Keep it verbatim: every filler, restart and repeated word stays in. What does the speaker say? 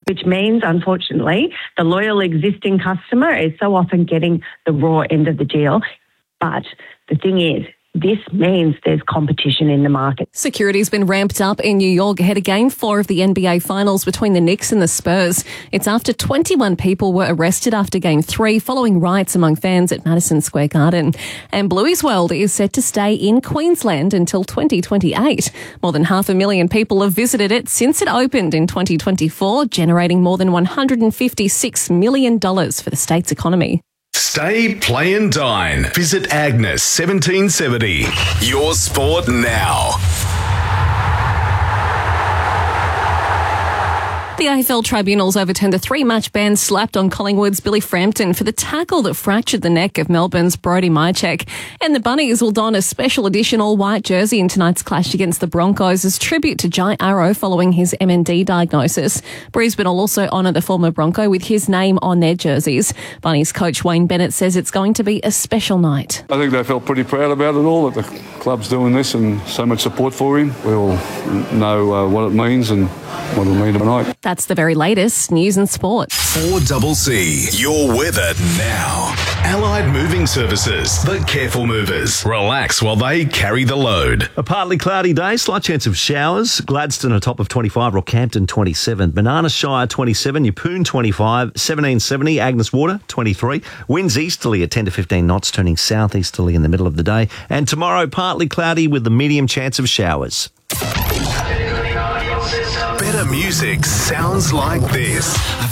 which means, unfortunately, the loyal existing customer is so often getting the raw end of the deal. But the thing is, this means there's competition in the market. Security's been ramped up in New York ahead of Game four of the N B A Finals between the Knicks and the Spurs. It's after twenty-one people were arrested after Game three following riots among fans at Madison Square Garden. And Bluey's World is set to stay in Queensland until twenty twenty-eight. More than half a million people have visited it since it opened in twenty twenty-four, generating more than one hundred fifty-six million dollars for the state's economy. Stay, play and dine. Visit Agnes seventeen seventy. Your sport now. The A F L tribunals overturned the three-match ban slapped on Collingwood's Billy Frampton for the tackle that fractured the neck of Melbourne's Brodie Mychek. And the Bunnies will don a special edition all-white jersey in tonight's clash against the Broncos as tribute to Jai Arrow following his M N D diagnosis. Brisbane will also honour the former Bronco with his name on their jerseys. Bunnies coach Wayne Bennett says it's going to be a special night. I think they felt pretty proud about it all, that the club's doing this and so much support for him. We all know uh, what it means and what it'll mean tonight. That's the very latest news and sport. four C C, your weather now. Allied Moving Services, the careful movers. Relax while they carry the load. A partly cloudy day, slight chance of showers. Gladstone a top of twenty-five, Rockhampton twenty-seven. Banana Shire twenty-seven, Yeppoon twenty-five, seventeen seventy, Agnes Water twenty-three. Winds easterly at ten to fifteen knots, turning southeasterly in the middle of the day. And tomorrow, partly cloudy with the medium chance of showers. Better music sounds like this.